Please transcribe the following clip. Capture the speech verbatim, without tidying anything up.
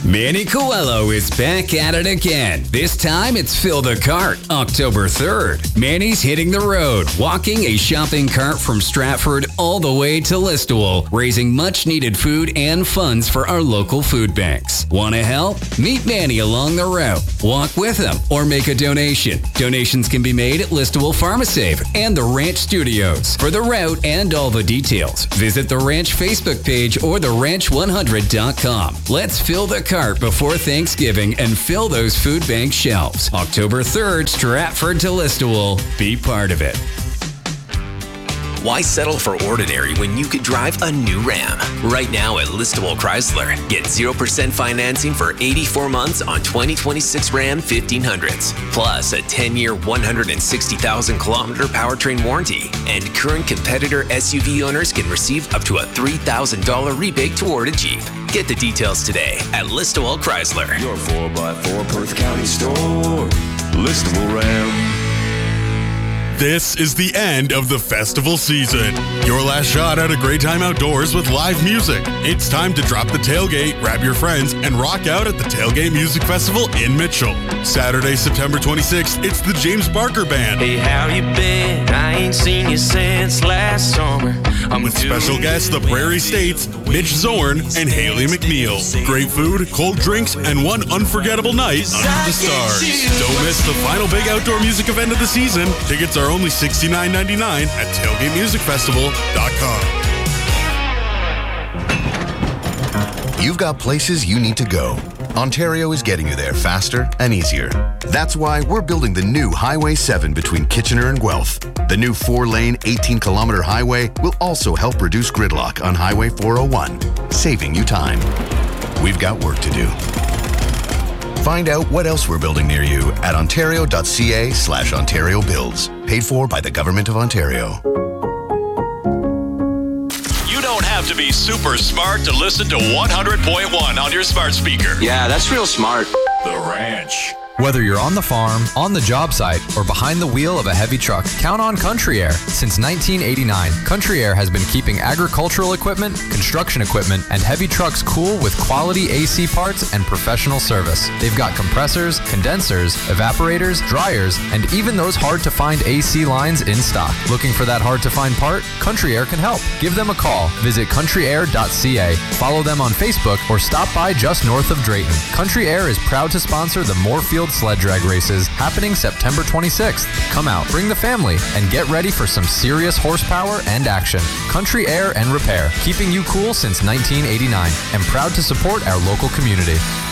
Manny Coelho is back at it again. This time it's Fill the Cart, October third. Manny's hitting the road, walking a shopping cart from Stratford all the way to Listowel, raising much needed food and funds for our local food banks. Want to help? Meet Manny along the route. Walk with him or make a donation. Donations can be made at Listowel PharmaSave and the Ranch Studios. For the route and all the details, visit the Ranch Facebook page or the ranch one hundred dot com. Let's fill the cart before Thanksgiving and fill those food bank shelves. October third, Stratford to Listowel. Be part of it. Why settle for ordinary when you could drive a new Ram? Right now at Listowel Chrysler, get zero percent financing for eighty-four months on twenty twenty-six Ram fifteen hundreds, plus a ten-year, one hundred sixty thousand kilometer powertrain warranty. And current competitor S U V owners can receive up to a three thousand dollars rebate toward a Jeep. Get the details today at Listowel Chrysler. Your four by four Perth County store, Listowel Ram. This is the end of the festival season. Your last shot at a great time outdoors with live music. It's time to drop the tailgate, grab your friends, and rock out at the Tailgate Music Festival in Mitchell. Saturday, September twenty-sixth, it's the James Barker Band. Hey, how you been? I ain't seen you since last summer. I'm with special guests, the Prairie States, Mitch Zorn, and Haley McNeil. Great food, cold drinks, and one unforgettable night under the stars. Don't miss the final big outdoor music event of the season. Tickets are only sixty-nine ninety-nine at tailgate music festival dot com. You've got places you need to go. Ontario is getting you there faster and easier. That's why we're building the new Highway seven between Kitchener and Guelph. The new four-lane, eighteen kilometer highway will also help reduce gridlock on Highway four oh one, saving you time. We've got work to do. Find out what else we're building near you at ontario.ca slash Ontario Builds. Paid for by the Government of Ontario. You don't have to be super smart to listen to one hundred point one on your smart speaker. Yeah, that's real smart. The Ranch. Whether you're on the farm, on the job site, or behind the wheel of a heavy truck, count on Country Air. Since nineteen eighty-nine, Country Air has been keeping agricultural equipment, construction equipment, and heavy trucks cool with quality A C parts and professional service. They've got compressors, condensers, evaporators, dryers, and even those hard-to-find A C lines in stock. Looking for that hard-to-find part? Country Air can help. Give them a call. Visit country air dot c a. Follow them on Facebook or stop by just north of Drayton. Country Air is proud to sponsor the Moorfield Sled Drag Races happening September twenty-sixth. Come out, bring the family, and get ready for some serious horsepower and action. Country Air and Repair, keeping you cool since nineteen eighty-nine, and proud to support our local community.